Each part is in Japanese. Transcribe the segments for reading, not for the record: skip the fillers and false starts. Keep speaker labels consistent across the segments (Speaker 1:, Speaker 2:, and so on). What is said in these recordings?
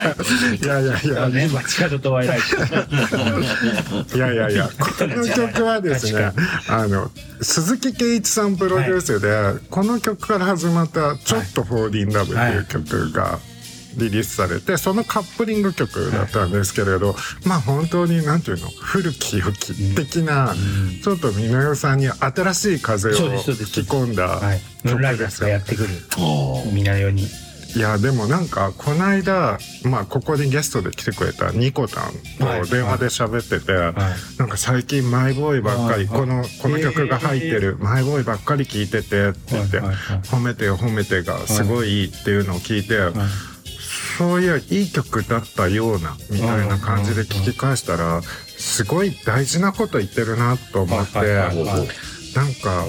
Speaker 1: いやいやいや、
Speaker 2: ね、街角とワイライト。
Speaker 1: いやいやいや、この曲はですね、鈴木圭一さんプロデュースで、この曲から始まった「ちょっと Fall in Love」っていう曲がリリースされて、そのカップリング曲だったんですけれど、まあ本当になんていうの、古き良き的な、ちょっと美濃代さんに新しい風を吹き込んだ
Speaker 2: ムーンライダースがやってくる美濃代に。
Speaker 1: いやでもなんかこの間、まあ、ここにゲストで来てくれたニコタンと電話で喋ってて、なんか最近マイボーイばっかり、この曲が入ってるマイボーイばっかり聴いててって言って、褒めてよ褒めてがすごいいいっていうのを聞いて、そういういい曲だったようなみたいな感じで聞き返したら、すごい大事なこと言ってるなと思って、なんか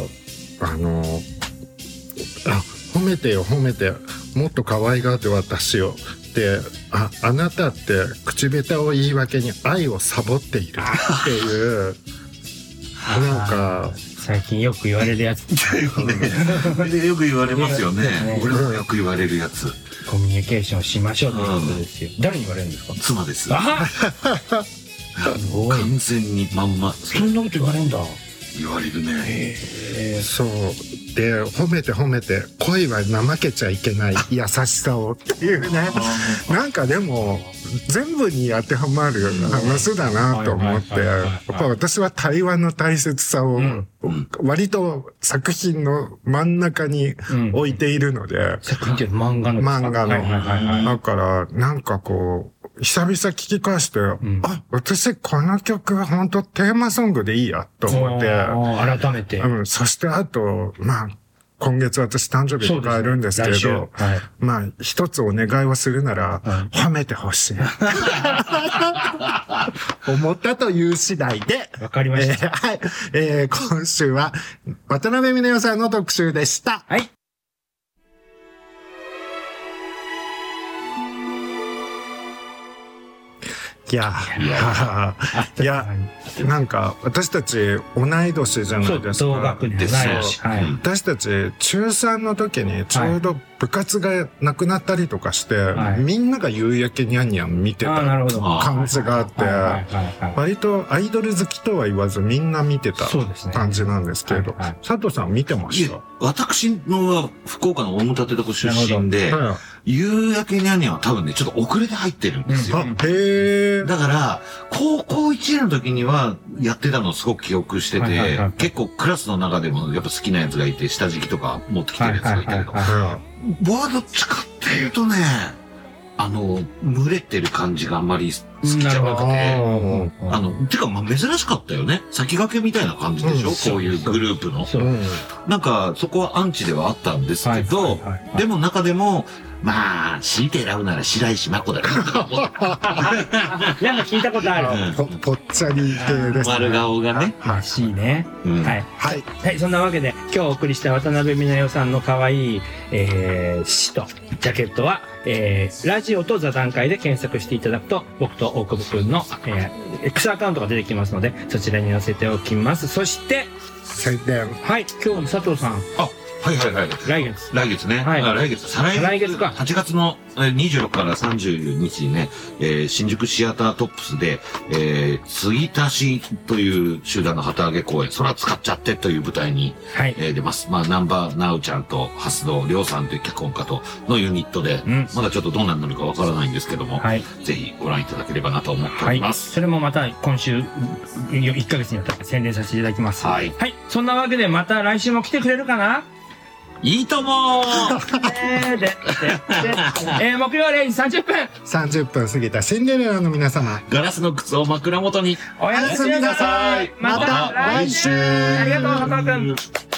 Speaker 1: 褒めてよ褒めて、もっと可愛がって私をで、あなたって口下手を言い訳に愛をサボっているっていうなんか
Speaker 2: 最近よく言われるやつ
Speaker 3: よく言われますよね。俺もよく言われるやつ。
Speaker 2: コミュニケーションしましょうってことですよ。誰に言われるんですか？
Speaker 3: 妻です。
Speaker 2: すごい。
Speaker 3: 完全にまんま。
Speaker 2: そんなこと言われるんだ。
Speaker 3: 言われるね。
Speaker 1: そうで、褒めて褒めて、恋は怠けちゃいけない優しさをっていうね。なんかでも全部に当てはまる話だなと思って、やっぱ私は対話の大切さを割と作品の真ん中に置いているので、
Speaker 2: 作品って漫画の
Speaker 1: だからなんかこう久々聞き返して、私この曲は本当テーマソングでいいやと思って、
Speaker 2: 改めて、
Speaker 1: そしてあとまあ今月私誕生日迎えるんですけど、まあ一つお願いをするなら、褒めてほしい思ったという次第で、
Speaker 2: わかりました。
Speaker 1: はい、今週は渡辺美奈代さんの特集でした。
Speaker 2: はい。
Speaker 1: いや、なんか私たち同い年じゃないですか。
Speaker 2: 同学年ですよ。
Speaker 1: 私たち中3の時にちょうど部活がなくなったりとかして、みんなが夕焼けにゃんにゃん見てた感じがあって、割とアイドル好きとは言わずみんな見てた感じなんですけれど、佐藤さん見てました？
Speaker 3: 私のは福岡の大牟田ってとこ出身で、夕焼けにゃんにゃんは多分ね、ちょっと遅れて入ってるんですよ。だから、高校1年の時にはやってたのをすごく記憶してて、結構クラスの中でもやっぱ好きなやつがいて、下敷きとか持ってきてるやつがいたけど、僕はどっちかっていうとね、群れてる感じがあんまり好きじゃなくて、てかまあ珍しかったよね。先駆けみたいな感じでしょ、こういうグループの。なんか、そこはアンチではあったんですけど、でも中でも、まあ、強いて選ぶなら白石真子だなと思った。
Speaker 2: なんか聞いたことある。
Speaker 1: ぽっちゃり系ですね。
Speaker 3: 丸顔がね。
Speaker 2: らしいね。はい。そんなわけで、今日お送りした渡辺美奈代さんの可愛い詩とジャケットは、ラジオと座談会で検索していただくと、僕と大久保くんの、X アカウントが出てきますので、そちらに載せておきます。そして、
Speaker 1: 宣伝。
Speaker 2: はい、今日の佐藤さん。
Speaker 3: はい。来月ね。来月、再来月か。8月の26から30日にね、新宿シアタートップスで、継ぎ足しという集団の旗揚げ公演、空使っちゃってという舞台に、出ます。まあ、南波直ちゃんと蓮堂亮さんという脚本家とのユニットで、まだちょっとどうなるかわからないんですけども、ぜひご覧いただければなと思っております。
Speaker 2: それもまた今週、1ヶ月にわたって宣伝させていただきます。はい。そんなわけでまた来週も来てくれるかな？
Speaker 3: いいとも
Speaker 2: 木曜0時30分
Speaker 1: 30分過ぎたシンデレラの皆様、
Speaker 3: ガラスの靴を枕元に
Speaker 2: おやすみなさい。また来週。ありがとう、佐藤くん。